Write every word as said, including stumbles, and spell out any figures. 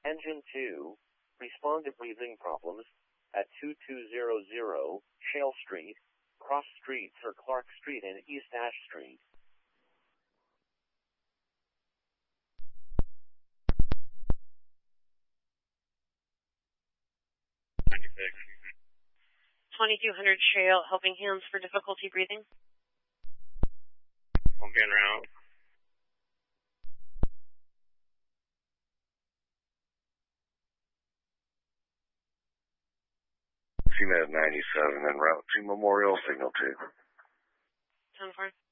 Engine two, respond to breathing problems at two two zero zero Shale Street, Cross Street or Clark Street and East Ash Street. twenty-two hundred Shale, Helping Hands for difficulty breathing. Okay, en route. C M A D ninety-seven en route to Memorial, signal two. ten four.